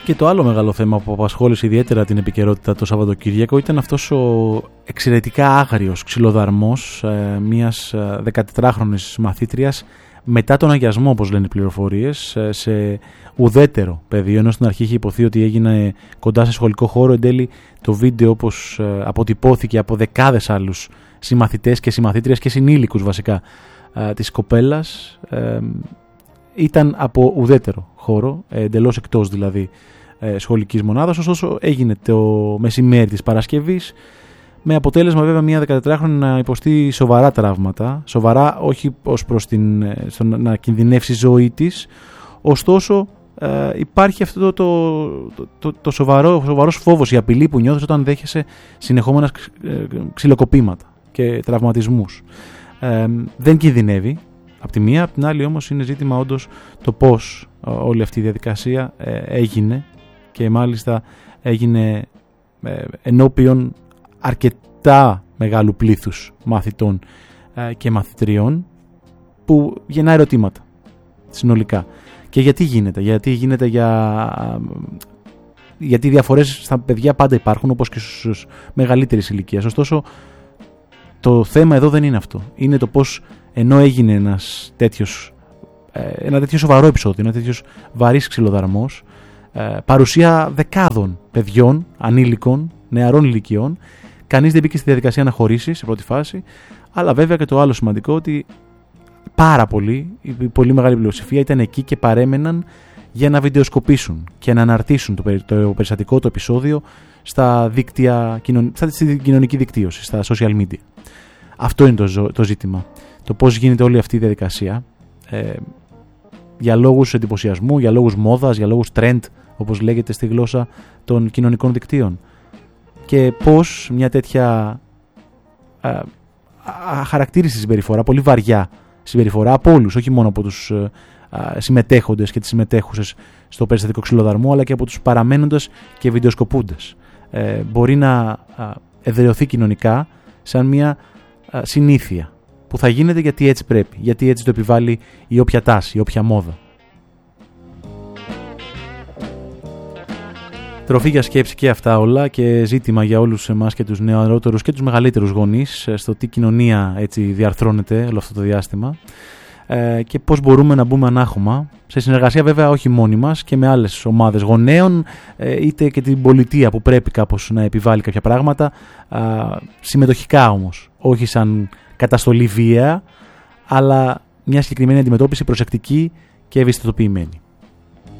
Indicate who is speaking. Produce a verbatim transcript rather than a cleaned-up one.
Speaker 1: Και το άλλο μεγάλο θέμα που απασχόλησε ιδιαίτερα την επικαιρότητα το Σαββατοκύριακο ήταν αυτός ο εξαιρετικά άγριος ξυλοδαρμός ε, μιας δεκατετράχρονης μαθήτριας μετά τον αγιασμό, όπως λένε οι πληροφορίες, ε, σε ουδέτερο πεδίο, ενώ στην αρχή είχε υποθεί ότι έγινε κοντά σε σχολικό χώρο. Εν τέλει το βίντεο, όπως ε, αποτυπώθηκε από δεκάδες άλλους συμμαθητές και συμμαθήτριες και συνήλικους βασικά ε, της κοπέλας, ε, ήταν από ουδέτερο χώρο, εντελώς εκτός δηλαδή ε, σχολικής μονάδας. Ωστόσο έγινε το μεσημέρι της Παρασκευής, με αποτέλεσμα βέβαια μια δεκατετράχρονη να υποστεί σοβαρά τραύματα, σοβαρά όχι ως προς την, στο να κινδυνεύσει η ζωή της. Ωστόσο ε, υπάρχει αυτό το, το, το, το, το σοβαρό, σοβαρός φόβος, η απειλή που νιώθεις όταν δέχεσαι συνεχόμενα ξυλοκοπήματα και τραυματισμούς. Ε, δεν κινδυνεύει από τη μία, από την άλλη όμως είναι ζήτημα όντως το πώς όλη αυτή η διαδικασία ε, έγινε, και μάλιστα έγινε ε, ενώπιον αρκετά μεγάλου πλήθους μαθητών ε, και μαθητριών, που γεννά ερωτήματα συνολικά. Και γιατί γίνεται, γιατί γίνεται για... γιατί οι διαφορές στα παιδιά πάντα υπάρχουν, όπως και στους μεγαλύτερης ηλικίας. Ωστόσο το θέμα εδώ δεν είναι αυτό. Είναι το πώς, ενώ έγινε ένας τέτοιος, ένα τέτοιο σοβαρό επεισόδιο, ένα τέτοιος βαρύς ξυλοδαρμός, παρουσία δεκάδων παιδιών, ανήλικων, νεαρών ηλικιών, κανείς δεν μπήκε στη διαδικασία να χωρίσει σε πρώτη φάση. Αλλά βέβαια και το άλλο σημαντικό, ότι πάρα πολλοί, η πολύ μεγάλη πλειοψηφία ήταν εκεί και παρέμεναν για να βιντεοσκοπήσουν και να αναρτήσουν το, περι, το περιστατικό, το επεισόδιο στα δίκτυα, στην κοινωνική δικτύωση, στα social media. Αυτό είναι το, το ζήτημα. Το πώς γίνεται όλη αυτή η διαδικασία, ε, για λόγους εντυπωσιασμού, για λόγους μόδας, για λόγους trend, όπως λέγεται στη γλώσσα των κοινωνικών δικτύων. Και πώς μια τέτοια ε, αχαρακτήριστη συμπεριφορά, πολύ βαριά συμπεριφορά από όλους, όχι μόνο από τους ε, συμμετέχοντες και τις συμμετέχουσες στο περιστατικό ξυλοδαρμού, αλλά και από τους παραμένοντες και βιντεοσκοπούντες, ε, μπορεί να εδραιωθεί κοινωνικά σαν μια α, συνήθεια που θα γίνεται γιατί έτσι πρέπει, γιατί έτσι το επιβάλλει η όποια τάση, η όποια μόδα. Τροφή για σκέψη και αυτά όλα, και ζήτημα για όλους εμάς και τους νεαρότερους και τους μεγαλύτερους γονείς στο τι κοινωνία έτσι διαρθρώνεται όλο αυτό το διάστημα, ε, και πώς μπορούμε να μπούμε ανάχωμα, σε συνεργασία βέβαια όχι μόνοι μας και με άλλες ομάδες γονέων, ε, είτε και την πολιτεία που πρέπει κάπως να επιβάλλει κάποια πράγματα, ε, συμμετοχικά όμως, όχι σαν καταστολή βία, αλλά μια συγκεκριμένη αντιμετώπιση προσεκτική και ευαισθητοποιημένη.